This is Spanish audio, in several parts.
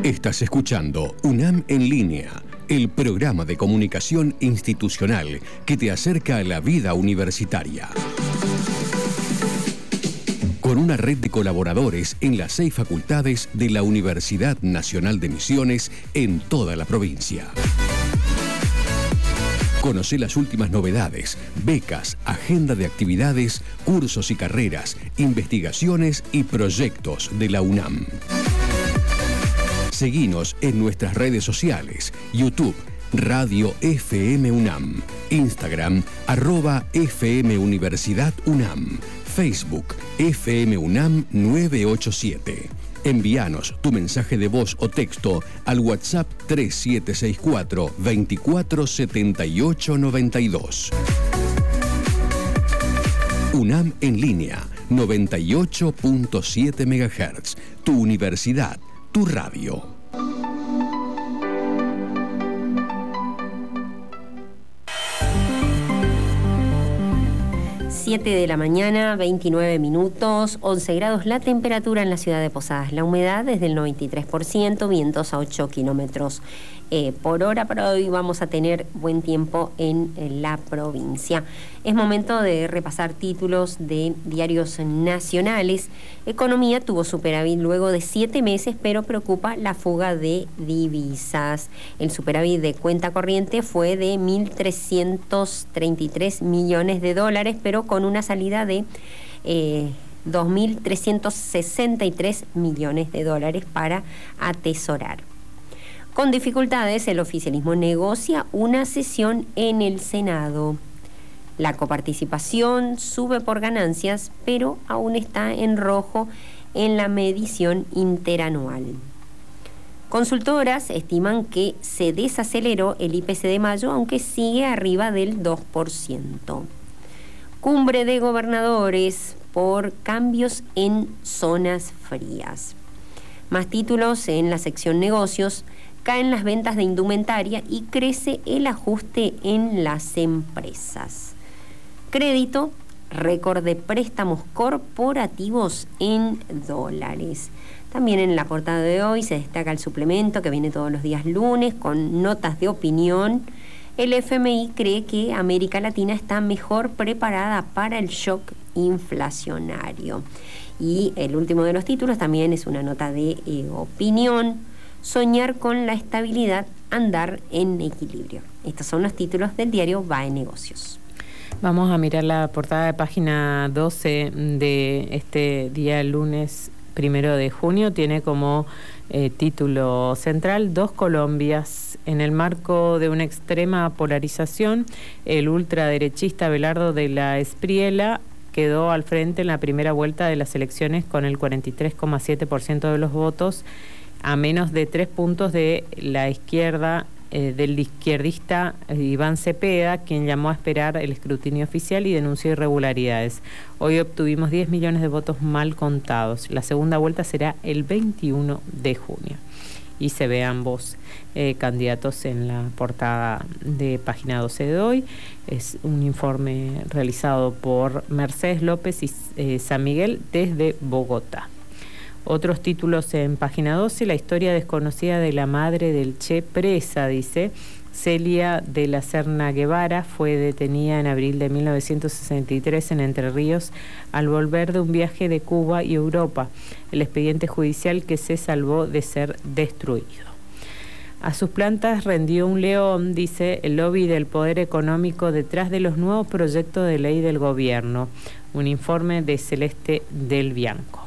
Estás escuchando UNAM en línea, el programa de comunicación institucional que te acerca a la vida universitaria. Con una red de colaboradores en las 6 facultades de la Universidad Nacional de Misiones en toda la provincia. Conoce las últimas novedades, becas, agenda de actividades, cursos y carreras, investigaciones y proyectos de la UNAM. Seguinos en nuestras redes sociales, YouTube, Radio FM UNAM, Instagram, @FM Universidad UNAM, Facebook, FM UNAM 987. Envíanos tu mensaje de voz o texto al WhatsApp 3764 24 78 92. UNAM en línea, 98.7 MHz. Tu universidad, tu radio. 7 de la mañana, 29 minutos, 11 grados la temperatura en la ciudad de Posadas. La humedad es del 93%, vientos a 8 kilómetros por hora. Para hoy vamos a tener buen tiempo en la provincia. Es momento de repasar títulos de diarios nacionales. Economía tuvo superávit luego de 7 meses, pero preocupa la fuga de divisas. El superávit de cuenta corriente fue de 1.333 millones de dólares, pero con una salida de 2.363 millones de dólares para atesorar. Con dificultades, el oficialismo negocia una sesión en el Senado. La coparticipación sube por ganancias, pero aún está en rojo en la medición interanual. Consultoras estiman que se desaceleró el IPC de mayo, aunque sigue arriba del 2%. Cumbre de gobernadores por cambios en zonas frías. Más títulos en la sección negocios. Caen las ventas de indumentaria y crece el ajuste en las empresas. Crédito, récord de préstamos corporativos en dólares. También en la portada de hoy se destaca el suplemento que viene todos los días lunes con notas de opinión. El FMI cree que América Latina está mejor preparada para el shock inflacionario. Y el último de los títulos también es una nota de opinión. Soñar con la estabilidad, andar en equilibrio. Estos son los títulos del diario BAE Negocios. Vamos a mirar la portada de página 12 de este día lunes 1 de junio. Tiene como título central: Dos Colombias. En el marco de una extrema polarización, el ultraderechista Abelardo de la Espriella quedó al frente en la primera vuelta de las elecciones con el 43,7% de los votos, a menos de 3 puntos de la izquierda, del izquierdista Iván Cepeda, quien llamó a esperar el escrutinio oficial y denunció irregularidades. Hoy obtuvimos 10 millones de votos mal contados. La segunda vuelta será el 21 de junio. Y se ve ambos candidatos en la portada de página 12 de hoy. Es un informe realizado por Mercedes López y San Miguel desde Bogotá. Otros títulos en página 12, la historia desconocida de la madre del Che presa, dice. Celia de la Serna Guevara fue detenida en abril de 1963 en Entre Ríos al volver de un viaje de Cuba y Europa. El expediente judicial que se salvó de ser destruido. A sus plantas rendió un león, dice el lobby del poder económico detrás de los nuevos proyectos de ley del gobierno. Un informe de Celeste del Bianco.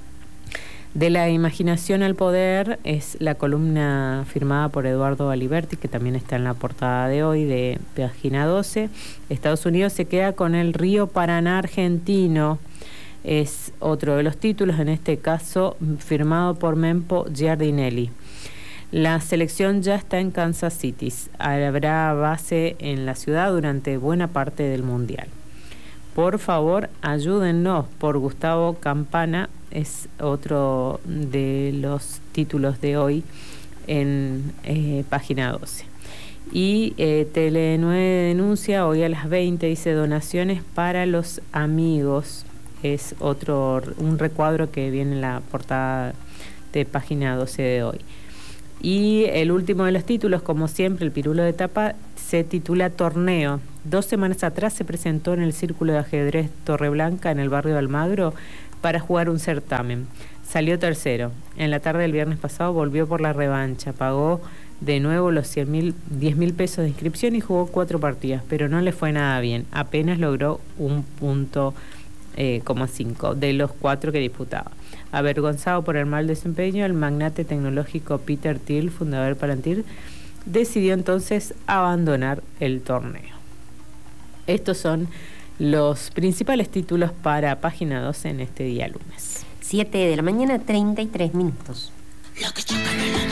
De la imaginación al poder es la columna firmada por Eduardo Aliberti, que también está en la portada de hoy de página 12. Estados Unidos se queda con el río Paraná argentino. Es otro de los títulos, en este caso firmado por Mempo Giardinelli. La selección ya está en Kansas City. Habrá base en la ciudad durante buena parte del Mundial. Por favor, ayúdennos, por Gustavo Campana, es otro de los títulos de hoy en página 12. Y Tele9 denuncia hoy a las 20, dice donaciones para los amigos. Es un recuadro que viene en la portada de página 12 de hoy. Y el último de los títulos, como siempre, el pirulo de tapa, se titula Torneo. 2 semanas atrás se presentó en el Círculo de Ajedrez Torreblanca, en el barrio de Almagro, para jugar un certamen. Salió tercero. En la tarde del viernes pasado volvió por la revancha. Pagó de nuevo los 10.000 pesos de inscripción y jugó 4 partidas, pero no le fue nada bien. Apenas logró 1,5 de los 4 que disputaba. Avergonzado por el mal desempeño, el magnate tecnológico Peter Thiel, fundador de Palantir, decidió entonces abandonar el torneo. Estos son los principales títulos para Página 12 en este día lunes. 7 de la mañana, 33 minutos.